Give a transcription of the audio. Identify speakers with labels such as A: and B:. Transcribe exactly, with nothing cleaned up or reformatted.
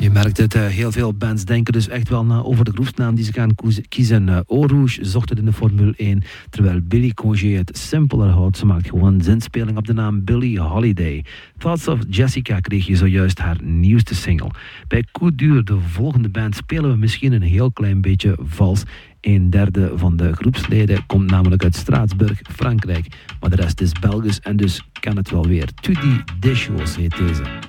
A: Je merkt het, uh, heel veel bands denken dus echt wel na over de groepsnaam die ze gaan koeze- kiezen. Uh, Eau Rouge zocht het in de Formule één, terwijl Billy Congé het simpeler houdt. Ze maakt gewoon een zinspeling op de naam Billie Holiday. Thoughts of Jessica kreeg je zojuist haar nieuwste single. Bij Coup Dur, de volgende band, spelen we misschien een heel klein beetje vals. Een derde van de groepsleden komt namelijk uit Straatsburg, Frankrijk. Maar de rest is Belgisch en dus kan het wel weer. Tudi Deschos heet deze.